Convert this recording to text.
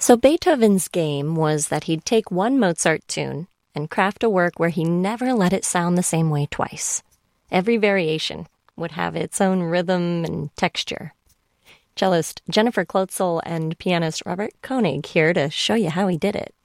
So Beethoven's game was that he'd take one Mozart tune and craft a work where he never let it sound the same way twice. Every variation would have its own rhythm and texture. Cellist Jennifer Klotzel and pianist Robert Koenig here to show you how he did it.